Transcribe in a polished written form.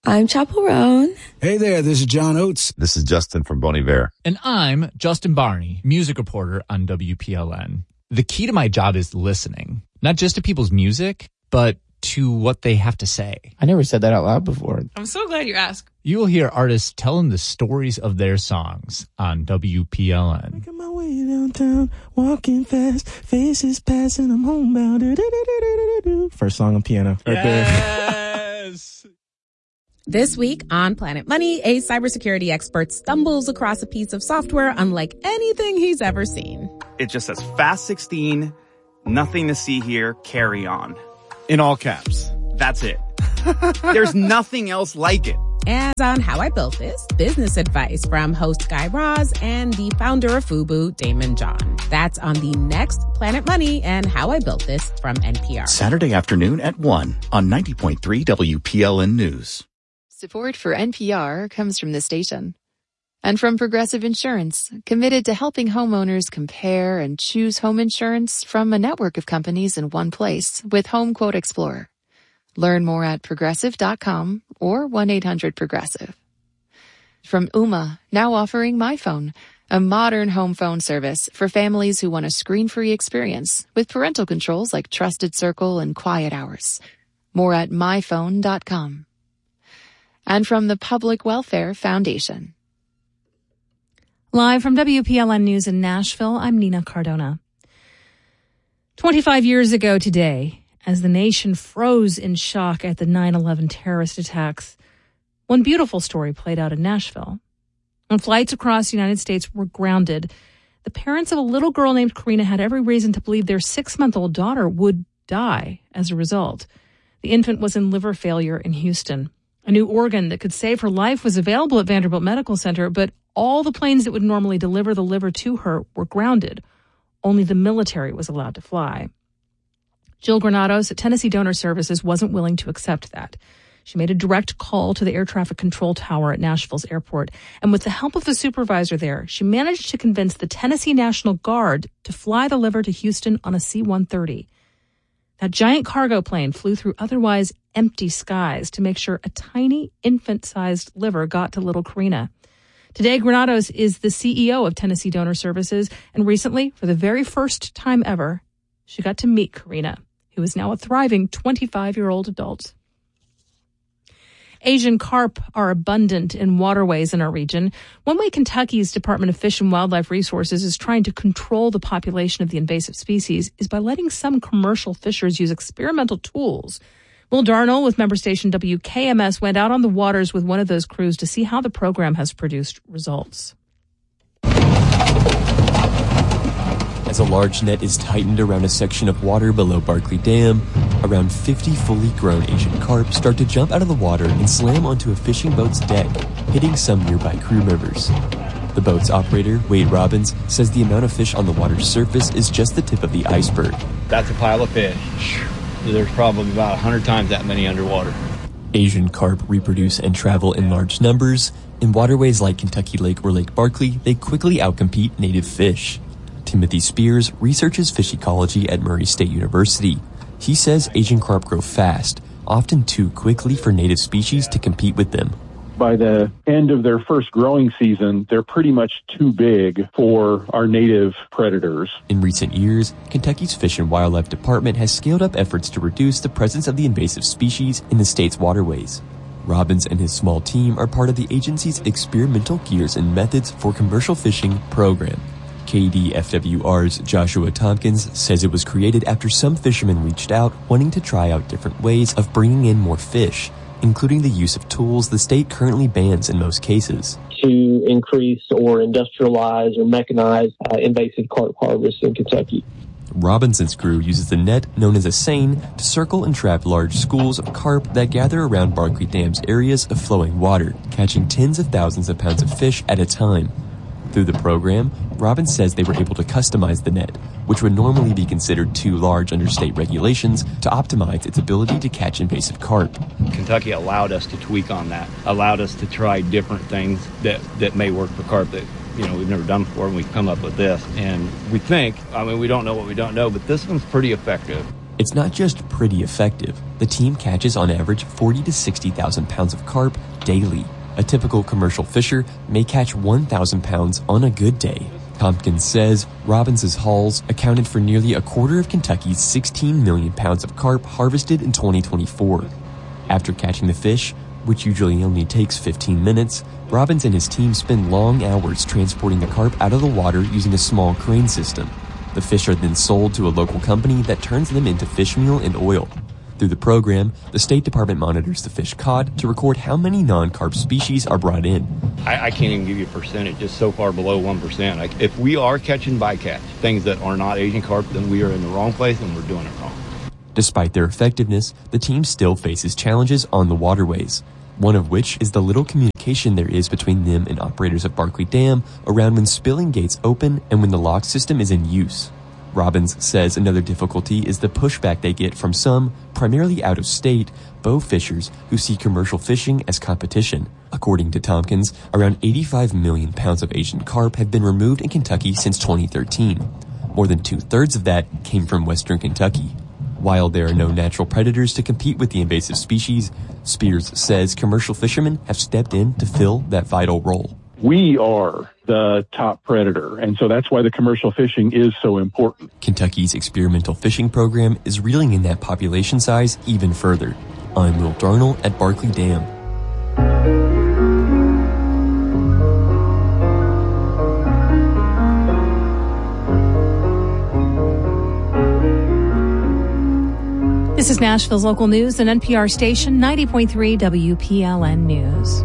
I'm Chaperone. Hey there, this is John Oates. This is Justin from Bon Iver. And I'm Justin Barney, music reporter on WPLN. The key to my job is listening, not just to people's music, but to what they have to say. I never said that out loud before. I'm so glad you asked. You will hear artists telling the stories of their songs on WPLN. Making my way downtown, walking fast, faces passing, I'm homebound. First song on piano. Right Yes! There. This week on Planet Money, a cybersecurity expert stumbles across a piece of software unlike anything he's ever seen. It just says Fast 16, nothing to see here, carry on. In all caps. That's it. There's nothing else like it. And on How I Built This, business advice from host Guy Raz and the founder of FUBU, Damon John. That's on the next Planet Money and How I Built This from NPR. Saturday afternoon at 1 on 90.3 WPLN News. Support for NPR comes from the station. And from Progressive Insurance, committed to helping homeowners compare and choose home insurance from a network of companies in one place with Home Quote Explorer. Learn more at progressive.com or 1-800-PROGRESSIVE. From Ooma, now offering MyPhone, a modern home phone service for families who want a screen-free experience with parental controls like Trusted Circle and Quiet Hours. More at myphone.com. And from the Public Welfare Foundation. Live from WPLN News in Nashville, I'm Nina Cardona. 25 years ago today, as the nation froze in shock at the 9/11 terrorist attacks, one beautiful story played out in Nashville. When flights across the United States were grounded, the parents of a little girl named Karina had every reason to believe their 6-month-old daughter would die as a result. The infant was in liver failure in Houston. A new organ that could save her life was available at Vanderbilt Medical Center, but all the planes that would normally deliver the liver to her were grounded. Only the military was allowed to fly. Jill Granados at Tennessee Donor Services wasn't willing to accept that. She made a direct call to the air traffic control tower at Nashville's airport, and with the help of a supervisor there, she managed to convince the Tennessee National Guard to fly the liver to Houston on a C-130. That giant cargo plane flew through otherwise empty skies to make sure a tiny infant-sized liver got to little Karina. Today, Granados is the CEO of Tennessee Donor Services, and recently, for the very first time ever, she got to meet Karina, who is now a thriving 25-year-old adult. Asian carp are abundant in waterways in our region. One way Kentucky's Department of Fish and Wildlife Resources is trying to control the population of the invasive species is by letting some commercial fishers use experimental tools. Will Darnell with member station WKMS went out on the waters with one of those crews to see how the program has produced results. As a large net is tightened around a section of water below Barkley Dam, around 50 fully grown Asian carp start to jump out of the water and slam onto a fishing boat's deck, hitting some nearby crew members. The boat's operator, Wade Robbins, says the amount of fish on the water's surface is just the tip of the iceberg. That's a pile of fish. There's probably about 100 times that many underwater. Asian carp reproduce and travel in large numbers. In waterways like Kentucky Lake or Lake Barkley, they quickly outcompete native fish. Timothy Spears researches fish ecology at Murray State University. He says Asian carp grow fast, often too quickly for native species to compete with them. By the end of their first growing season, they're pretty much too big for our native predators. In recent years, Kentucky's Fish and Wildlife Department has scaled up efforts to reduce the presence of the invasive species in the state's waterways. Robbins and his small team are part of the agency's Experimental Gears and Methods for Commercial Fishing program. KDFWR's Joshua Tompkins says it was created after some fishermen reached out wanting to try out different ways of bringing in more fish, including the use of tools the state currently bans in most cases. To increase or industrialize or mechanize invasive carp harvest in Kentucky. Robinson's crew uses the net known as a seine to circle and trap large schools of carp that gather around Barkley Dam's areas of flowing water, catching tens of thousands of pounds of fish at a time. Through the program, Robbins says they were able to customize the net, which would normally be considered too large under state regulations, to optimize its ability to catch invasive carp. Kentucky allowed us to tweak on that, allowed us to try different things that may work for carp that we've never done before, and we've come up with this. And we think, we don't know what we don't know, but this one's pretty effective. It's not just pretty effective. The team catches on average 40 to 60,000 pounds of carp daily. A typical commercial fisher may catch 1,000 pounds on a good day. Tompkins says Robbins' hauls accounted for nearly a quarter of Kentucky's 16 million pounds of carp harvested in 2024. After catching the fish, which usually only takes 15 minutes, Robbins and his team spend long hours transporting the carp out of the water using a small crane system. The fish are then sold to a local company that turns them into fish meal and oil. Through the program, the State Department monitors the fish caught to record how many non-carp species are brought in. I can't even give you a percentage, just so far below 1%. If we are catching bycatch, things that are not Asian carp, then we are in the wrong place and we're doing it wrong. Despite their effectiveness, the team still faces challenges on the waterways, one of which is the little communication there is between them and operators at Barkley Dam around when spilling gates open and when the lock system is in use. Robbins says another difficulty is the pushback they get from some, primarily out-of-state, bow fishers who see commercial fishing as competition. According to Tompkins, around 85 million pounds of Asian carp have been removed in Kentucky since 2013. More than two-thirds of that came from western Kentucky. While there are no natural predators to compete with the invasive species, Spears says commercial fishermen have stepped in to fill that vital role. We are the top predator, and so that's why the commercial fishing is so important. Kentucky's experimental fishing program is reeling in that population size even further. I'm Will Darnell at Barkley Dam. This is Nashville's local news and NPR station 90.3 WPLN News.